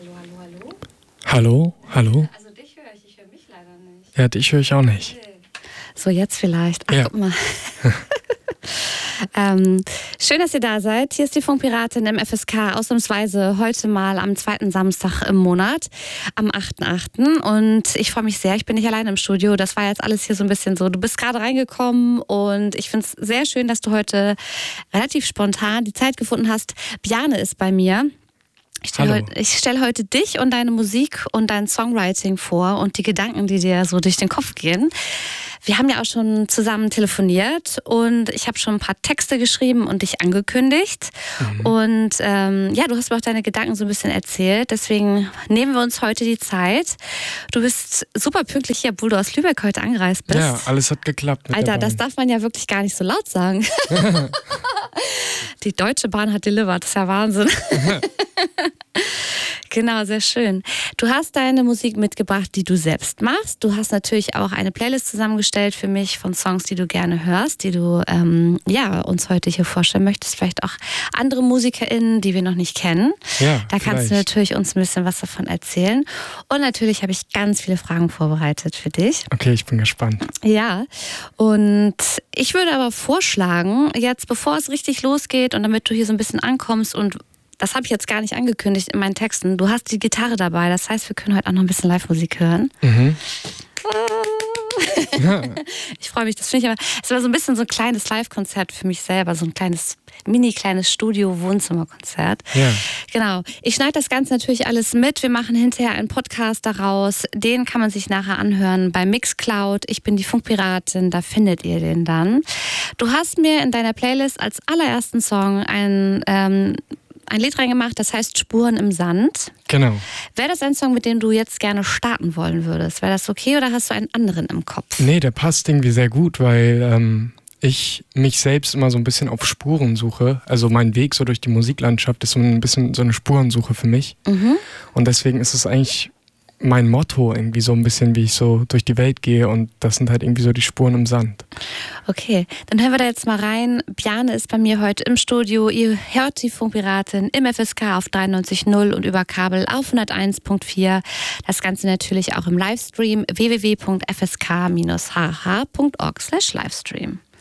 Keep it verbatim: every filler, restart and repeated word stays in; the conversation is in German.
Hallo, hallo, hallo. Hallo, hallo. Also dich höre ich, ich höre mich leider nicht. Ja, dich höre ich auch nicht. So, jetzt vielleicht. Ach, Ja. guck mal. ähm, schön, dass ihr da seid. Hier ist die Funkpiratin im F S K, ausnahmsweise heute mal am zweiten Samstag im Monat, am achten achten Und ich freue mich sehr, ich bin nicht alleine im Studio. Das war jetzt alles hier so ein bisschen so, du bist gerade reingekommen und ich finde es sehr schön, dass du heute relativ spontan die Zeit gefunden hast. Bjarne ist bei mir. Ich stelle heute, ich stell heute dich und deine Musik und dein Songwriting vor und die Gedanken, die dir so durch den Kopf gehen. Wir haben ja auch schon zusammen telefoniert und ich habe schon ein paar Texte geschrieben und dich angekündigt. Mhm. Und ähm, ja, du hast mir auch deine Gedanken so ein bisschen erzählt. Deswegen nehmen wir uns heute die Zeit. Du bist super pünktlich hier, obwohl du aus Lübeck heute angereist bist. Ja, alles hat geklappt. Mit Alter, der Bahn. Das darf man ja wirklich gar nicht so laut sagen. Die Deutsche Bahn hat delivered, das ist ja Wahnsinn. Genau, sehr schön. Du hast deine Musik mitgebracht, die du selbst machst. Du hast natürlich auch eine Playlist zusammengestellt für mich von Songs, die du gerne hörst, die du ähm, ja, uns heute hier vorstellen möchtest. Vielleicht auch andere MusikerInnen, die wir noch nicht kennen. Ja, da kannst vielleicht. du natürlich uns ein bisschen was davon erzählen. Und natürlich habe ich ganz viele Fragen vorbereitet für dich. Okay, ich bin gespannt. Ja, und ich würde aber vorschlagen, jetzt bevor es richtig losgeht und damit du hier so ein bisschen ankommst und das habe ich jetzt gar nicht angekündigt in meinen Texten. Du hast die Gitarre dabei, das heißt, wir können heute auch noch ein bisschen Live-Musik hören. Mhm. Ich freue mich, das finde ich aber, es war so ein bisschen so ein kleines Live-Konzert für mich selber, so ein kleines, mini-kleines Studio-Wohnzimmer-Konzert. Ja. Genau. Ich schneide das Ganze natürlich alles mit. Wir machen hinterher einen Podcast daraus. Den kann man sich nachher anhören bei Mixcloud. Ich bin die Funkpiratin, da findet ihr den dann. Du hast mir in deiner Playlist als allerersten Song ein ähm, ein Lied reingemacht, das heißt Spuren im Sand. Genau. Wäre das ein Song, mit dem du jetzt gerne starten wollen würdest? Wäre das okay oder hast du einen anderen im Kopf? Nee, der passt irgendwie sehr gut, weil ähm, ich mich selbst immer so ein bisschen auf Spuren suche. Also mein Weg so durch die Musiklandschaft ist so ein bisschen so eine Spurensuche für mich. Mhm. Und deswegen ist es eigentlich mein Motto irgendwie so ein bisschen, wie ich so durch die Welt gehe und das sind halt irgendwie so die Spuren im Sand. Okay, dann hören wir da jetzt mal rein. Bjarne ist bei mir heute im Studio. Ihr hört die Funkpiratin im F S K auf dreiundneunzig Komma null und über Kabel auf hunderteins Komma vier. Das Ganze natürlich auch im Livestream w w w punkt f s k dash h h punkt org slash livestream.